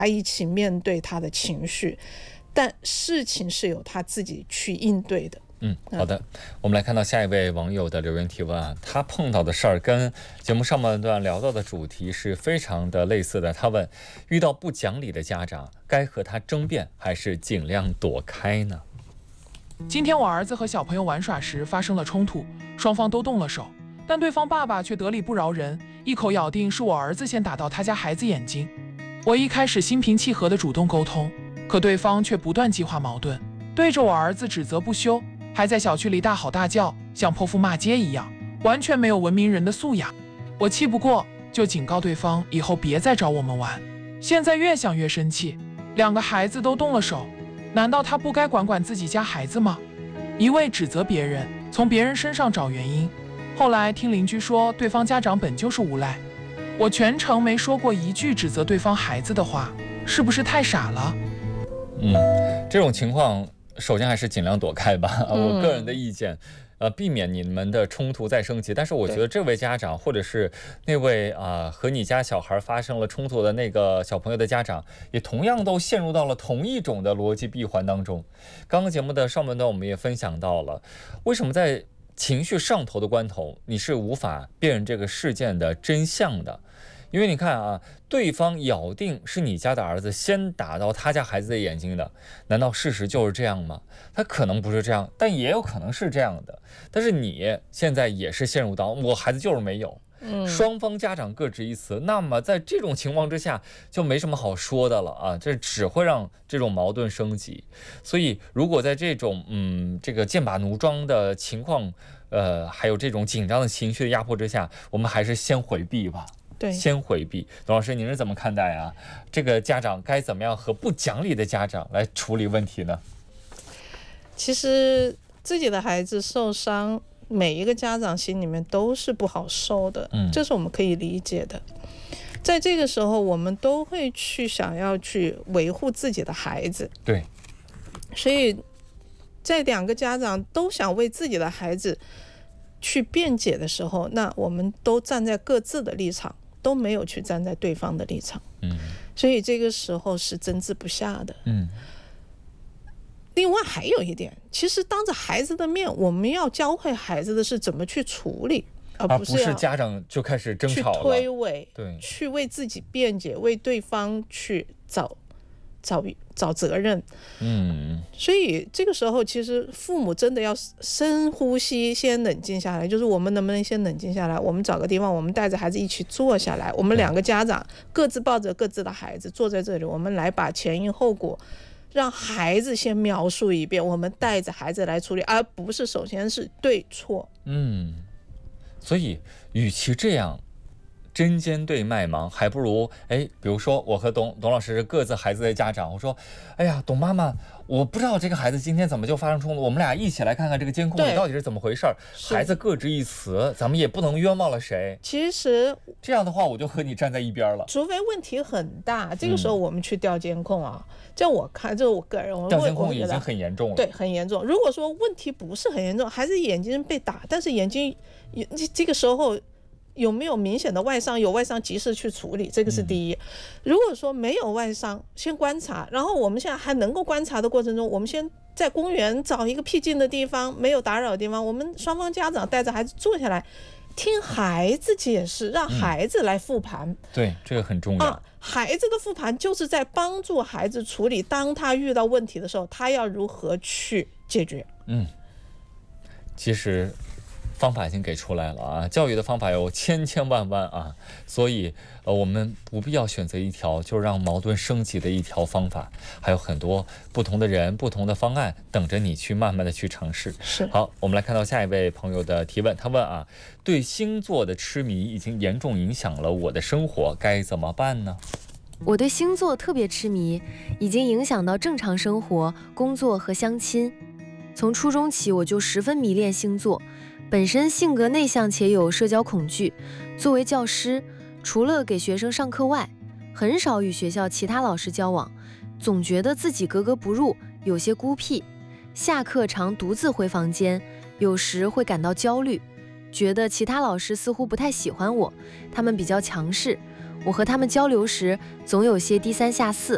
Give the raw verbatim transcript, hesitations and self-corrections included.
一起面对他的情绪，但事情是由他自己去应对的。 嗯，好的，我们来看到下一位网友的留言提问啊，他碰到的事儿跟节目上半段聊到的主题是非常的类似的。他问，遇到不讲理的家长，该和他争辩还是尽量躲开呢？ 今天我儿子和小朋友玩耍时发生了冲突，双方都动了手，但对方爸爸却得理不饶人，一口咬定是我儿子先打到他家孩子眼睛。我一开始心平气和地主动沟通，可对方却不断激化矛盾，对着我儿子指责不休，还在小区里大吼大叫，像泼妇骂街一样，完全没有文明人的素养。我气不过，就警告对方以后别再找我们玩。现在越想越生气，两个孩子都动了手，难道他不该管管自己家孩子吗？一味指责别人，从别人身上找原因。后来听邻居说，对方家长本就是无赖。我全程没说过一句指责对方孩子的话，是不是太傻了？ 嗯，这种情况首先还是尽量躲开吧。嗯、我个人的意见，呃，避免你们的冲突再升级。但是我觉得这位家长，或者是那位啊、呃、和你家小孩发生了冲突的那个小朋友的家长，也同样都陷入到了同一种的逻辑闭环当中。刚刚节目的上半段我们也分享到了，为什么在情绪上头的关头，你是无法辨认这个事件的真相的。因为你看啊，对方咬定是你家的儿子先打到他家孩子的眼睛的，难道事实就是这样吗？他可能不是这样，但也有可能是这样的。但是你现在也是陷入到我孩子就是没有，嗯，双方家长各执一词，那么在这种情况之下就没什么好说的了啊，这只会让这种矛盾升级。所以如果在这种嗯这个剑拔弩张的情况，呃还有这种紧张的情绪的压迫之下，我们还是先回避吧。 对， 先回避。董老师，您是怎么看待啊？这个家长该怎么样和不讲理的家长来处理问题呢？ 其实自己的孩子受伤，每一个家长心里面都是不好受的，嗯，这是我们可以理解的。在这个时候，我们都会去想要去维护自己的孩子， 对。 所以，在两个家长都想为自己的孩子去辩解的时候，那我们都站在各自的立场。都没有去站在对方的立场，嗯，所以这个时候是争执不下的，嗯。另外还有一点，其实当着孩子的面，我们要教会孩子的是怎么去处理，而不是, 而不是家长就开始争吵了， 去推诿， 对， 去为自己辩解，为对方去找找找责任，嗯，所以这个时候其实父母真的要深呼吸，先冷静下来，就是我们能不能先冷静下来，我们找个地方，我们带着孩子一起坐下来，我们两个家长各自抱着各自的孩子坐在这里，我们来把前因后果让孩子先描述一遍，我们带着孩子来处理，而不是首先是对错。 嗯，所以与其这样针尖对麦芒，还不如哎，比如说我和董董老师是各自孩子的家长，我说，哎呀，董妈妈，我不知道这个孩子今天怎么就发生冲突，我们俩一起来看看这个监控里到底是怎么回事。孩子各执一词，咱们也不能冤枉了谁。 其实这样的话，我就和你站在一边了。 除非问题很大，这个时候我们去调监控啊。嗯、这我看，这是我个人，我调监控已经很严重了。 对，很严重。如果说问题不是很严重，孩子眼睛被打，但是眼睛这个时候。有没有明显的外伤？有外伤及时去处理，这个是第一。如果说没有外伤，先观察，然后我们现在还能够观察的过程中，我们先在公园找一个僻静的地方，没有打扰的地方，我们双方家长带着孩子坐下来，听孩子解释，让孩子来复盘。嗯、 对，这个很重要、啊。 孩子的复盘就是在帮助孩子处理，当他遇到问题的时候，他要如何去解决。 嗯，其实。方法已经给出来了啊，教育的方法有千千万万啊，所以呃，我们不必要选择一条就让矛盾升级的一条方法，还有很多不同的人、不同的方案等着你去慢慢的去尝试。 是。 好，我们来看到下一位朋友的提问，他问啊，对星座的痴迷已经严重影响了我的生活，该怎么办呢？ 我对星座特别痴迷，已经影响到正常生活、工作和相亲。从初中起，我就十分迷恋星座。本身性格内向且有社交恐惧，作为教师，除了给学生上课外，很少与学校其他老师交往，总觉得自己格格不入，有些孤僻。下课常独自回房间，有时会感到焦虑，觉得其他老师似乎不太喜欢我，他们比较强势，我和他们交流时总有些低三下四。